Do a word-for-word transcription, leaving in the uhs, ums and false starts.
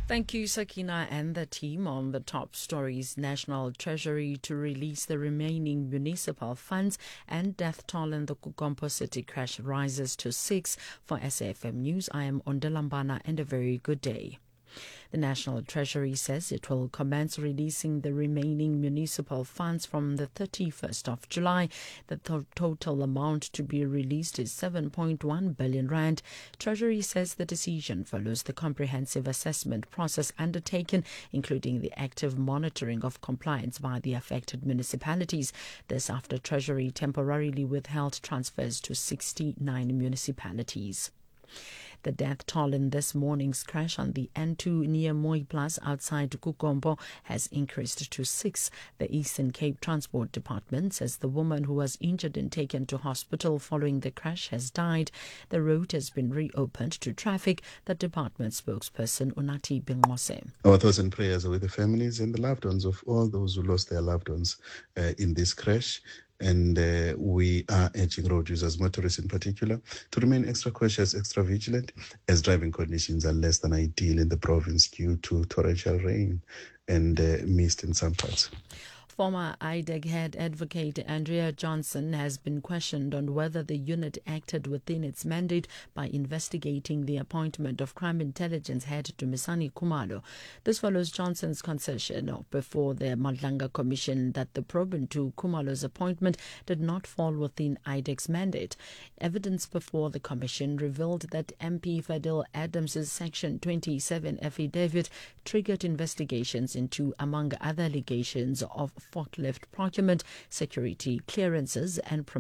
Thank you, Sakina, and the team. On the top stories: National Treasury to release the remaining municipal funds, and death toll in the Kugompo City crash rises to six. For S A F M News, I am Ondelambana, and a very good day. The National Treasury says it will commence releasing the remaining municipal funds from the thirty-first of July. The th- total amount to be released is seven point one billion rand. Treasury says the decision follows the comprehensive assessment process undertaken, including the active monitoring of compliance by the affected municipalities. This after Treasury temporarily withheld transfers to sixty-nine municipalities. The death toll in this morning's crash on the N two near Mooiplaas outside Kugompo has increased to six. The Eastern Cape Transport Department says the woman who was injured and taken to hospital following the crash has died. The road has been reopened to traffic. The department spokesperson Unati Bingose. Our thoughts and prayers are with the families and the loved ones of all those who lost their loved ones uh, in this crash. And uh, we are urging road users, motorists in particular, to remain extra cautious, extra vigilant, as driving conditions are less than ideal in the province due to torrential rain and uh, mist in some parts. Former I D E C head advocate Andrea Johnson has been questioned on whether the unit acted within its mandate by investigating the appointment of crime intelligence head Dumisani Khumalo. This follows Johnson's concession before the Madlanga Commission that the probe into Khumalo's appointment did not fall within I D E C's mandate. Evidence before the Commission revealed that M P Fadil Adams' Section twenty-seven affidavit triggered investigations into, among other allegations, of forklift procurement, security clearances and